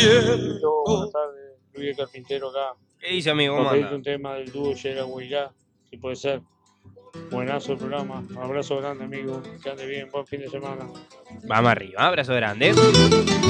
Buenas tardes, Luis el Carpintero acá. ¿Qué dice, amigo? ¿Cómo Para pedirte anda? un tema del dúo Yera Huirá, si puede ser. Buenazo el programa. Abrazo grande, amigo. Que ande bien, buen fin de semana. Vamos arriba, abrazo grande.